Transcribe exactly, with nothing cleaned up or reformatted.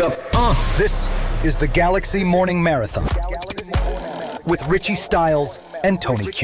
up. Uh. This is the Galaxy Morning Marathon with Richie Styles and Tony Q.